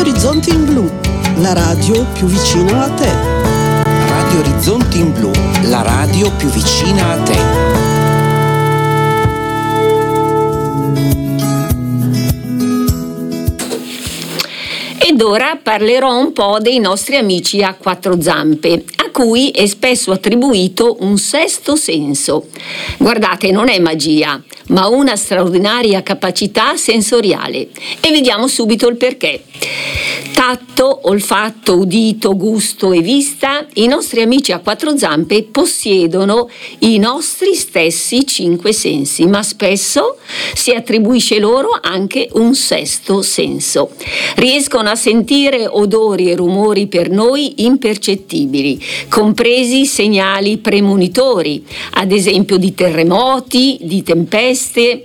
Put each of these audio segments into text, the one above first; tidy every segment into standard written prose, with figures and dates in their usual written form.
Orizzonti in Blu, la radio più vicina a te. Radio Orizzonti in Blu, la radio più vicina a te. Ed ora parlerò un po' dei nostri amici a quattro zampe, a cui è spesso attribuito un sesto senso. Guardate, non è magia, ma una straordinaria capacità sensoriale. E vediamo subito il perché. Tatto, olfatto, udito, gusto e vista, i nostri amici a quattro zampe possiedono i nostri stessi cinque sensi, ma spesso si attribuisce loro anche un sesto senso. Riescono a sentire odori e rumori per noi impercettibili, compresi segnali premonitori, ad esempio di terremoti, di tempeste,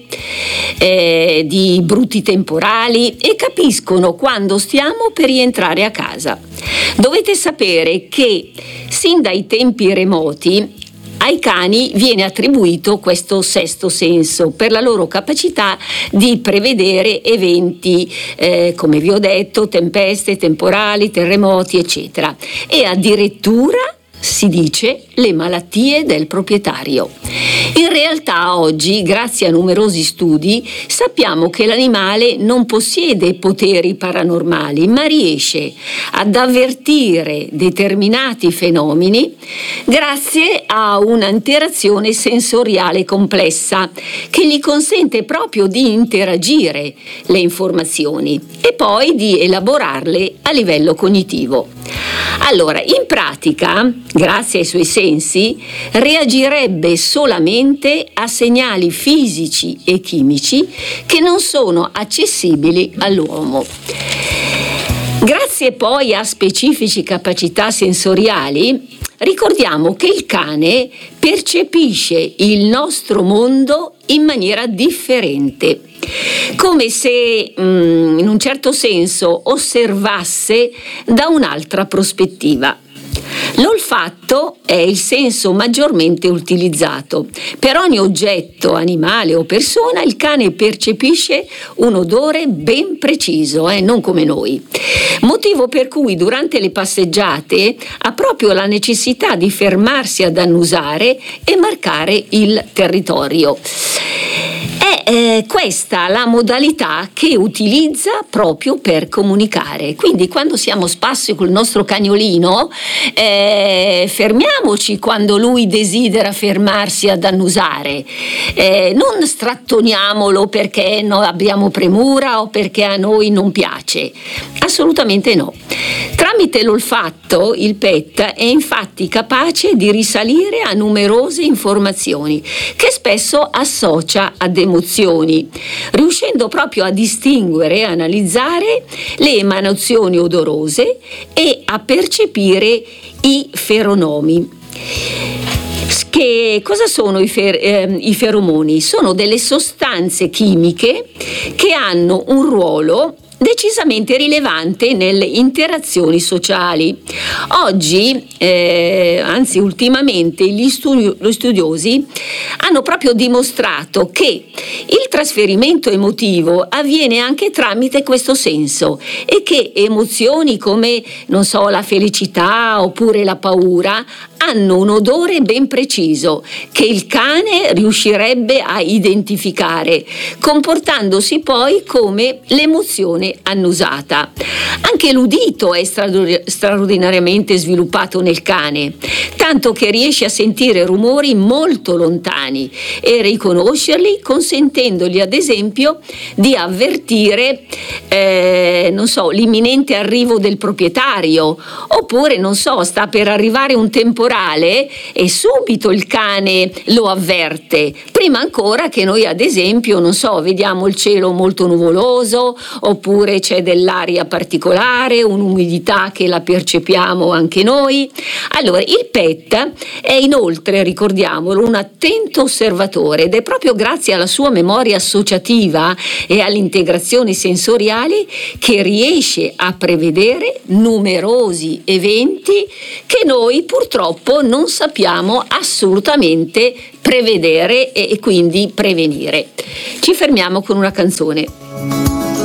di brutti temporali, e capiscono quando stiamo per rientrare a casa. Dovete sapere che sin dai tempi remoti ai cani viene attribuito questo sesto senso per la loro capacità di prevedere eventi, come vi ho detto, tempeste, temporali, terremoti, eccetera, e addirittura si dice le malattie del proprietario. In realtà oggi, grazie a numerosi studi, sappiamo che l'animale non possiede poteri paranormali, ma riesce ad avvertire determinati fenomeni grazie a un'interazione sensoriale complessa che gli consente proprio di interagire le informazioni e poi di elaborarle a livello cognitivo. Allora, in pratica, grazie ai suoi sensi, reagirebbe solamente a segnali fisici e chimici che non sono accessibili all'uomo. Grazie poi a specifiche capacità sensoriali, ricordiamo che il cane percepisce il nostro mondo in maniera differente, come se in un certo senso osservasse da un'altra prospettiva. L'olfatto è il senso maggiormente utilizzato. Per ogni oggetto, animale o persona, il cane percepisce un odore ben preciso, non come noi. Motivo per cui durante le passeggiate ha proprio la necessità di fermarsi ad annusare e marcare il territorio. È questa la modalità che utilizza proprio per comunicare. Quindi quando siamo a spasso col nostro cagnolino, fermiamoci quando lui desidera fermarsi ad annusare. Non strattoniamolo perché noi abbiamo premura o perché a noi non piace. Assolutamente no. Tramite l'olfatto il pet è infatti capace di risalire a numerose informazioni che spesso associa ad emozioni, riuscendo proprio a distinguere e analizzare le emanazioni odorose e a percepire i feronomi. Che cosa sono i feromoni? Sono delle sostanze chimiche che hanno un ruolo decisamente rilevante nelle interazioni sociali. Oggi, anzi ultimamente, gli studiosi hanno proprio dimostrato che il trasferimento emotivo avviene anche tramite questo senso e che emozioni come, non so, la felicità oppure la paura hanno un odore ben preciso che il cane riuscirebbe a identificare, comportandosi poi come l'emozione annusata. Anche l'udito è straordinariamente sviluppato nel cane, tanto che riesce a sentire rumori molto lontani e riconoscerli, consentendogli ad esempio di avvertire l'imminente arrivo del proprietario, oppure sta per arrivare un temporale e subito il cane lo avverte, prima ancora che noi ad esempio vediamo il cielo molto nuvoloso, oppure c'è dell'aria particolare, un'umidità che la percepiamo anche noi. Allora il pet è inoltre, ricordiamolo, un attento osservatore ed è proprio grazie alla sua memoria associativa e all'integrazione sensoriale che riesce a prevedere numerosi eventi che noi purtroppo non sappiamo assolutamente prevedere e quindi prevenire. Ci fermiamo con una canzone.